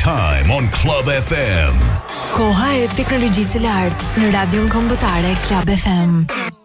Time on Club FM. Koha e teknologjisë së lartë në radion kombëtare Club FM.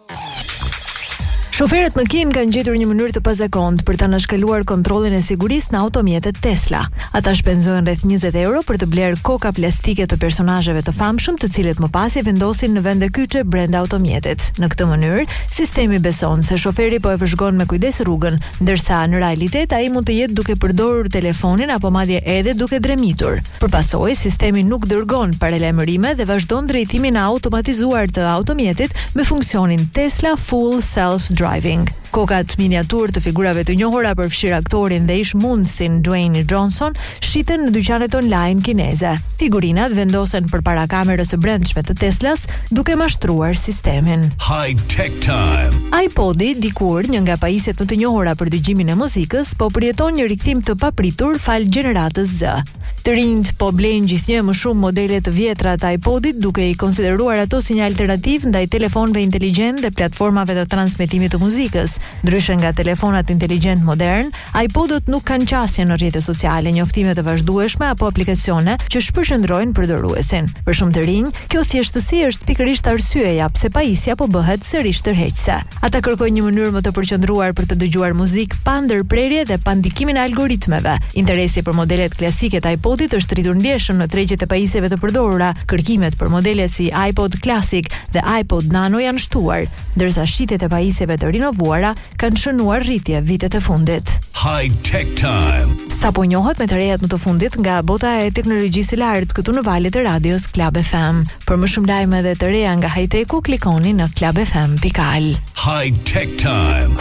Shoferët në Kinë kanë gjetur një mënyrë të pazakontë për ta nënshkaluar kontrollin e sigurisë në automjetet Tesla. Ata shpenzojnë rreth 20 euro për të blerë koka plastike të personazheve të famshëm, të cilët më pas i vendosin në vende kyçe brenda automjetit. Në këtë mënyrë, sistemi beson se shoferi po e vëzhgon me kujdes rrugën, ndërsa në realitet ai mund të jetë duke përdorur telefonin apo madje edhe duke dremitur. Përpasoj, sistemi nuk dërgon paralajmërime dhe vazhdon drejtimin e automatizuar të automjetit me funksionin Tesla Full Self-Driving. Kokat miniatur të figurave të njohura përfshir aktorin dhe ish mundësin Dwayne Johnson shiten në dyqanet online kineze. Figurinat vendosen përpara kamerës së brendshme të Teslas duke mashtruar sistemin. High Tech Time. iPodi, dikur një nga pajisjet më të njohura për dëgjimin e muzikës, po përjeton një rikthim të papritur fal gjeneratës Z. Të rinjt po blejnë gjithnjë më shumë modele të vjetra të iPodit, duke i konsideruar ato si një alternativë ndaj telefonëve inteligjent dhe platformave të transmetimit të muzikës. Ndryshe nga telefonat inteligjent modern, iPodët nuk kanë qasje në rrjetet sociale, njoftime të vazhdueshme apo aplikacione që shpërqendrojnë përdoruesin. Për shumë të rinj, kjo thjeshtësi është pikërisht arsyeja pse pajisja po bëhet sërish tërheqëse. Ata kërkojnë një mënyrë më të përqendruar për të dëgjuar muzikë pa ndërprerje dhe pa ndikimin e algoritmeve. Interesi për modelet klasike të iPodit është rritur ndjeshëm në tregjet e pajisjeve të përdorura. Kërkimet për modele si iPod Classic dhe iPod Nano janë shtuar, ndërsa shitjet e pajisjeve të rinovuara kanë shënuar rritje vitet e fundit. High Tech Time. Sapo njohet me të rejat më të fundit nga bota e teknologjisë së lartë këtu në valët e radios Club FM. Për më shumë lajme dhe të reja nga high-techu, klikoni në clubfm.al. High Tech Time.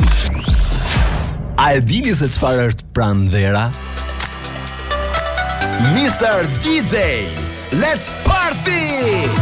A e dini se çfarë është pranvera? Mr. DJ, let's party!